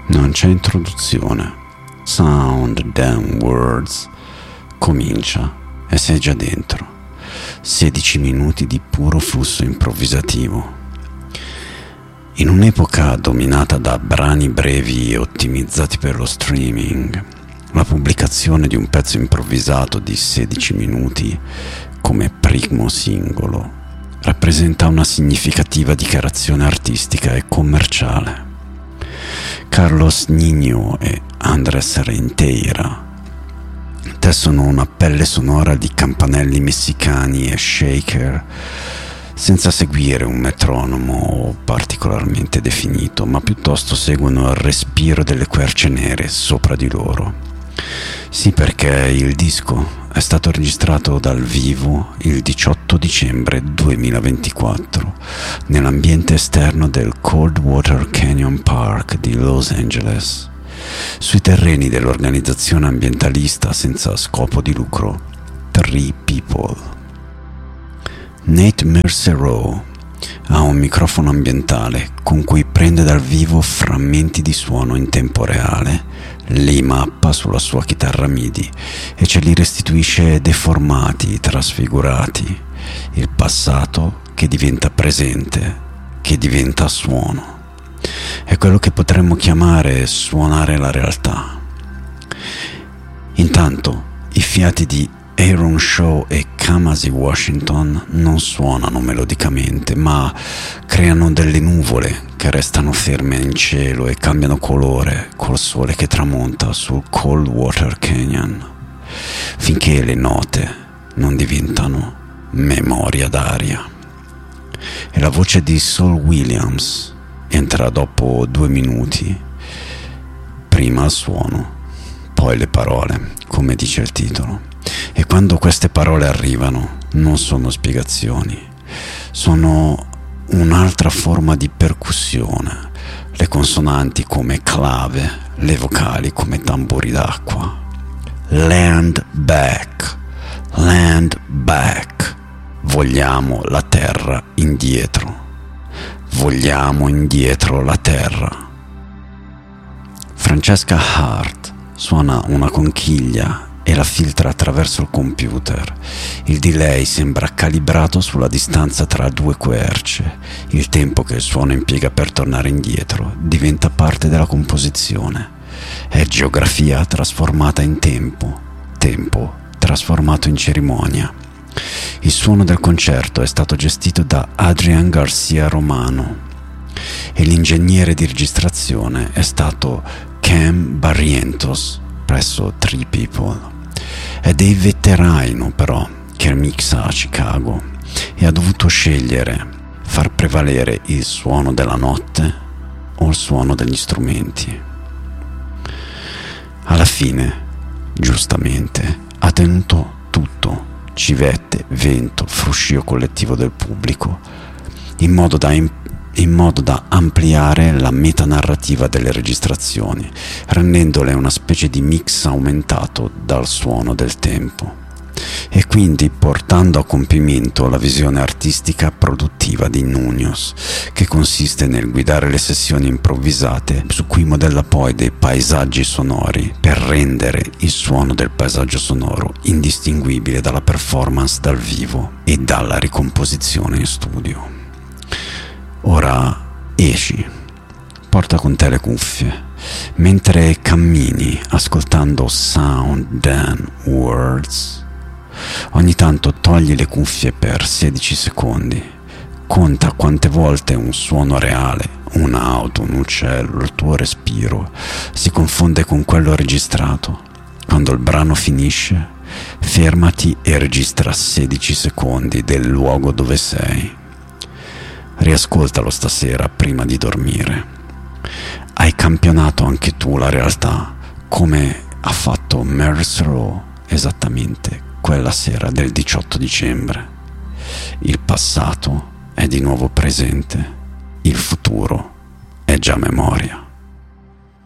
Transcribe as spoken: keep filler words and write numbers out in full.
Non c'è introduzione. Sound, damn words. Comincia e sei già dentro. sedici minuti di puro flusso improvvisativo. In un'epoca dominata da brani brevi e ottimizzati per lo streaming, la pubblicazione di un pezzo improvvisato di sedici minuti come primo singolo rappresenta una significativa dichiarazione artistica e commerciale. Carlos Niño e Andrés Renteira tessono una pelle sonora di campanelli messicani e shaker, senza seguire un metronomo particolarmente definito, ma piuttosto seguono il respiro delle querce nere sopra di loro. Sì, perché il disco è stato registrato dal vivo il diciotto dicembre duemilaventiquattro nell'ambiente esterno del Coldwater Canyon Park di Los Angeles, sui terreni dell'organizzazione ambientalista senza scopo di lucro Tree People. Nate Mercereau ha un microfono ambientale con cui prende dal vivo frammenti di suono in tempo reale, li mappa sulla sua chitarra MIDI e ce li restituisce deformati, trasfigurati, il passato che diventa presente, che diventa suono. È quello che potremmo chiamare suonare la realtà. Intanto i fiati di Aaron Shaw e Kamasi Washington non suonano melodicamente, ma creano delle nuvole che restano ferme in cielo e cambiano colore col sole che tramonta sul Coldwater Canyon, finché le note non diventano memoria d'aria. E la voce di Saul Williams entra dopo due minuti, prima il suono, poi le parole, come dice il titolo. E quando queste parole arrivano, non sono spiegazioni, sono un'altra forma di percussione, le consonanti come clave, le vocali come tamburi d'acqua. Land back, land back, vogliamo la terra indietro, vogliamo indietro la terra. Francesca Hart suona una conchiglia e la filtra attraverso il computer. Il delay sembra calibrato sulla distanza tra due querce. Il tempo che il suono impiega per tornare indietro diventa parte della composizione. È geografia trasformata in tempo, tempo trasformato in cerimonia. Il suono del concerto è stato gestito da Adrian Garcia Romano e l'ingegnere di registrazione è stato Cam Barrientos presso Tree People. È Dave Veteraino però che mixa a Chicago e ha dovuto scegliere far prevalere il suono della notte o il suono degli strumenti. Alla fine, giustamente, ha tenuto tutto: civette, vento, fruscio collettivo del pubblico, in modo da imp- in modo da ampliare la metanarrativa delle registrazioni, rendendole una specie di mix aumentato dal suono del tempo, e quindi portando a compimento la visione artistica produttiva di Nunios, che consiste nel guidare le sessioni improvvisate su cui modella poi dei paesaggi sonori per rendere il suono del paesaggio sonoro indistinguibile dalla performance dal vivo e dalla ricomposizione in studio. Ora esci, porta con te le cuffie, mentre cammini ascoltando Sound Dan Words. Ogni tanto togli le cuffie per sedici secondi, conta quante volte un suono reale, un'auto, un uccello, il tuo respiro si confonde con quello registrato. Quando il brano finisce, fermati e registra sedici secondi del luogo dove sei. Riascoltalo stasera prima di dormire. Hai campionato anche tu la realtà, come ha fatto Mercereau esattamente quella sera del diciotto dicembre. Il passato è di nuovo presente, il futuro è già memoria.